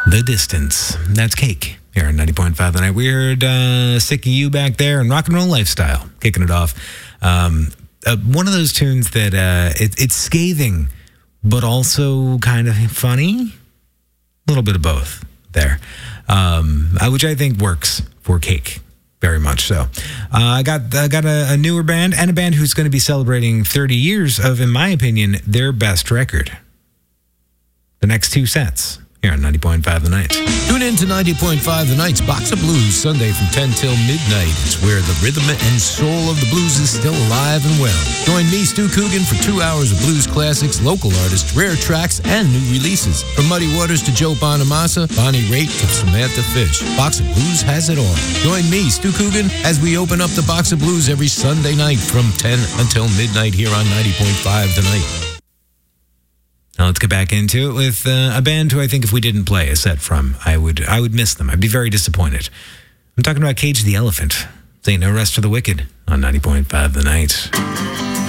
The Distance. That's Cake here on 90.5 The Night. Weird, Sick of You back there, and Rock and Roll Lifestyle kicking it off. One of those tunes that it's scathing, but also kind of funny. A little bit of both there, which I think works for Cake. Very much so. I got a newer band, and a band who's going to be celebrating 30 years of, in my opinion, their best record. The next two sets here on 90.5 The Night. Tune in to 90.5 The Night's Box of Blues, Sunday from 10 till midnight. It's where the rhythm and soul of the blues is still alive and well. Join me, Stu Coogan, for 2 hours of blues classics, local artists, rare tracks, and new releases. From Muddy Waters to Joe Bonamassa, Bonnie Raitt to Samantha Fish, Box of Blues has it all. Join me, Stu Coogan, as we open up the Box of Blues every Sunday night from 10 until midnight here on 90.5 The Night. Now let's get back into it with a band who I think if we didn't play a set from, I would miss them. I'd be very disappointed. I'm talking about Cage the Elephant. This ain't No Rest for the Wicked on 90.5 The Night.